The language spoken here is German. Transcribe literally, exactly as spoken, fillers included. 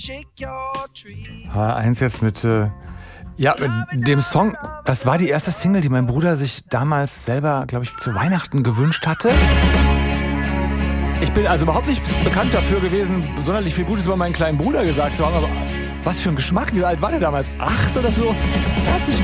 H eins jetzt mit, äh, ja, mit dem Song. Das war die erste Single, die mein Bruder sich damals selber, glaube ich, zu Weihnachten gewünscht hatte. Ich bin also überhaupt nicht bekannt dafür gewesen, sonderlich viel Gutes über meinen kleinen Bruder gesagt zu haben, aber was für ein Geschmack, wie alt war der damals? Acht oder so? Herzlich